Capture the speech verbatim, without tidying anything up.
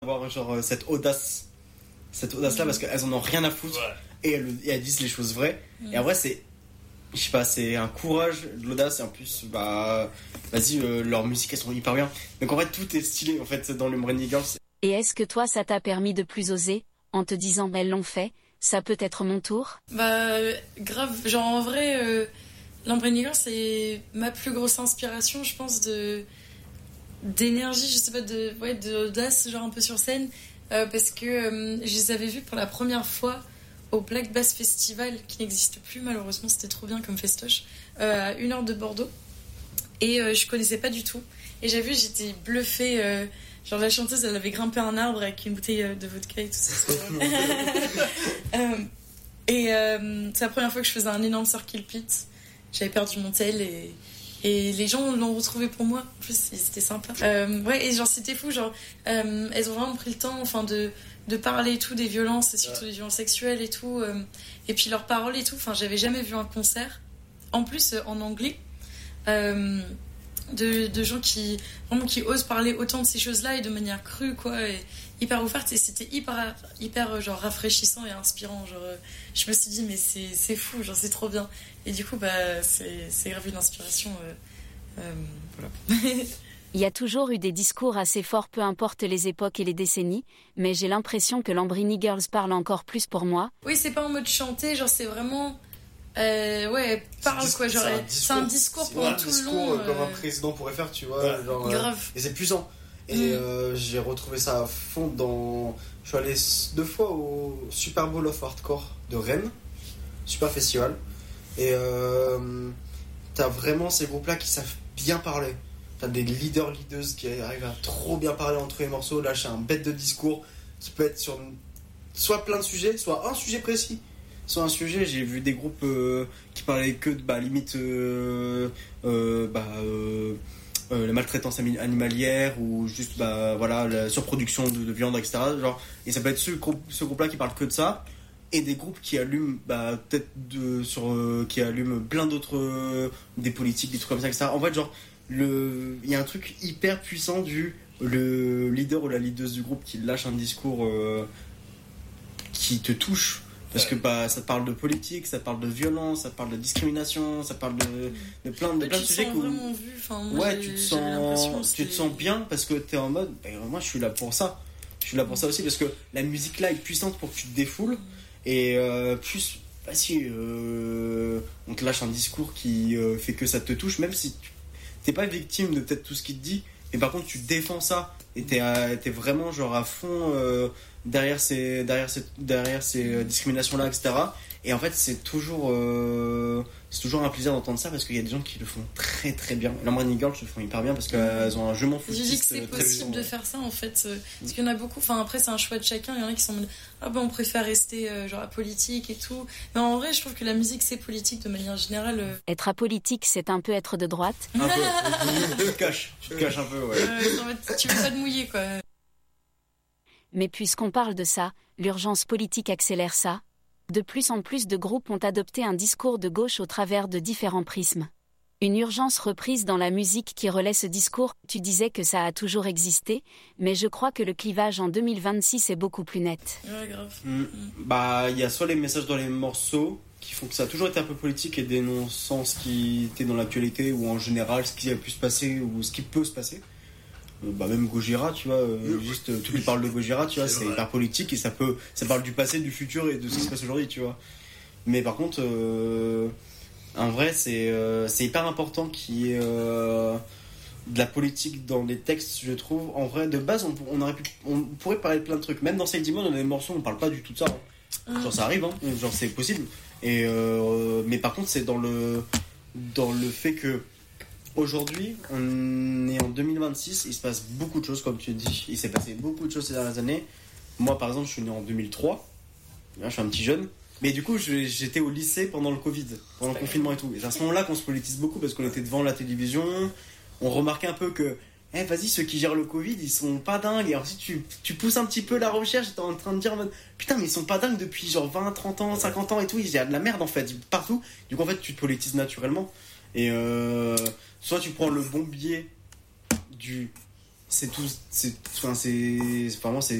avoir genre cette audace, cette audace là, parce qu'elles en ont rien à foutre, ouais. et, elles, et elles disent les choses vraies. Mmh. Et en vrai, c'est, je sais pas, c'est un courage, de l'audace, et en plus, bah, vas-y, euh, leur musique, elles sont hyper bien. Donc en fait, tout est stylé en fait dans l'Umbrella Girls. Et est-ce que toi, ça t'a permis de plus oser, en te disant, elles l'ont fait, ça peut être mon tour? Bah, grave, genre en vrai, euh, l'Umbrella Girls, c'est ma plus grosse inspiration, je pense, de. d'énergie, je sais pas, de, ouais, d'audace, genre un peu sur scène, euh, parce que euh, je les avais vus pour la première fois au Black Bass Festival, qui n'existe plus malheureusement, c'était trop bien comme festoche, euh, à une heure de Bordeaux, et euh, je connaissais pas du tout, et j'ai vu, j'étais bluffée, euh, genre la chanteuse, elle avait grimpé un arbre avec une bouteille de vodka et tout ça. euh, et euh, c'est la première fois que je faisais un énorme circle pit, j'avais perdu mon tel, et Et les gens l'ont retrouvé pour moi. En plus, c'était sympa. Euh, ouais, et genre, c'était fou. Genre, euh, elles ont vraiment pris le temps, enfin, de, de parler et tout des violences, et surtout ouais. des violences sexuelles et tout. Euh, et puis leurs paroles et tout. Enfin, j'avais jamais vu un concert. En plus, euh, en anglais. Euh, de, de gens qui, vraiment, qui osent parler autant de ces choses-là et de manière crue, quoi. Et hyper ouverte. Et c'était hyper, hyper, genre, rafraîchissant et inspirant. Genre, euh, je me suis dit, mais c'est, c'est fou, genre, c'est trop bien. Et du coup, bah, c'est, c'est grave une inspiration. Euh, euh, voilà. Il y a toujours eu des discours assez forts, peu importe les époques et les décennies, mais j'ai l'impression que l'Umbrella Girls parle encore plus pour moi. Oui, c'est pas en mode chanter, genre c'est vraiment... Euh, ouais, parle c'est quoi, genre c'est un discours, c'est un discours c'est pendant un tout discours, le long. Euh, comme euh... un président pourrait faire, tu vois. Ouais. Genre, grave. Euh, et c'est puissant. Et mmh. euh, j'ai retrouvé ça à fond dans... Je suis allé deux fois au Super Bowl of Hardcore de Rennes, super festival. Et euh, t'as vraiment ces groupes-là qui savent bien parler. T'as des leaders, leaders qui arrivent à trop bien parler entre les morceaux, lâcher un bête de discours qui peut être sur soit plein de sujets, soit un sujet précis. Soit un sujet, j'ai vu des groupes euh, qui parlaient que de, bah, limite, euh, euh, bah, euh, euh, la maltraitance animalière ou juste, bah, voilà, la surproduction de, de viande, et cetera. Genre, et ça peut être ce, groupe, ce groupe-là qui parle que de ça. Et des groupes qui allument, bah, peut-être de, sur, euh, qui allument plein d'autres, euh, des politiques, des trucs comme ça, et cetera. En fait, genre, le, il y a un truc hyper puissant du, le leader ou la leaduse du groupe qui lâche un discours, euh, qui te touche. Parce que, bah, ça parle de politique, ça parle de violence, ça parle de discrimination, ça parle de, de plein de, ouais, plein de sujets que, vraiment vu. Enfin, moi, ouais, tu te sens, tu te sens bien parce que t'es en mode, bah, moi, je suis là pour ça. Je suis là pour ça aussi parce que la musique là est puissante pour que tu te défoules. Et euh, plus, bah si, euh, on te lâche un discours qui euh, fait que ça te touche, même si tu t'es pas victime de peut-être tout ce qu'il te dit, mais par contre tu défends ça et t'es, à, t'es vraiment genre à fond euh, derrière ces, derrière ces, derrière ces discriminations là, et cetera. Et en fait c'est toujours, euh, c'est toujours un plaisir d'entendre ça parce qu'il y a des gens qui le font très très bien. L'Umbrella Girls le font hyper bien parce qu'elles ont un jeu m'en fous. J'ai dit que c'est possible de faire ça en fait, parce qu'il y en a beaucoup. Enfin après c'est un choix de chacun. Il y en a qui sont ah ben on préfère rester euh, genre apolitique et tout. Mais en vrai je trouve que la musique c'est politique de manière générale. Euh... Être apolitique c'est un peu être de droite. Un peu. Tu te caches, tu te caches un peu ouais. Euh, en fait, tu veux pas te mouiller quoi. Mais puisqu'on parle de ça, l'urgence politique accélère ça. De plus en plus de groupes ont adopté un discours de gauche au travers de différents prismes. Une urgence reprise dans la musique qui relaie ce discours. Tu disais que ça a toujours existé, mais je crois que le clivage en deux mille vingt-six est beaucoup plus net. Ouais, grave. Mmh. Bah, il y a soit les messages dans les morceaux qui font que ça a toujours été un peu politique et dénonçant ce qui était dans l'actualité ou en général ce qui a pu se passer ou ce qui peut se passer. Bah même Gojira, tu vois, euh, juste tout lui parle de Gojira, tu vois, c'est, c'est hyper politique et ça peut, ça parle du passé, du futur et de ce qui se passe aujourd'hui, tu vois. Mais par contre, euh, en vrai, c'est, euh, c'est hyper important qu'il y ait euh, de la politique dans les textes, je trouve. En vrai, de base, on, on aurait pu, on pourrait parler de plein de trucs. Même dans Sediment, dans les morceaux, on parle pas du tout de ça. Hein. Genre ça arrive, hein, genre c'est possible. Et euh, mais par contre, c'est dans le, dans le fait que aujourd'hui, on est en deux mille vingt-six, il se passe beaucoup de choses, comme tu dis. Il s'est passé beaucoup de choses ces dernières années. Moi, par exemple, je suis né en deux mille trois. Là, je suis un petit jeune. Mais du coup, je, j'étais au lycée pendant le Covid, pendant le confinement et tout. Et c'est à ce moment-là qu'on se politise beaucoup parce qu'on était devant la télévision. On remarquait un peu que, eh, hey, vas-y, ceux qui gèrent le Covid, ils sont pas dingues. Et alors, si tu, tu pousses un petit peu la recherche, t'es en train de dire, putain, mais ils sont pas dingues depuis genre vingt, trente ans, cinquante ans et tout. Il y a de la merde en fait, partout. Du coup, en fait, tu te politises naturellement. Et euh, soit tu prends le bon biais du c'est tout. C'est, enfin, c'est, vraiment, c'est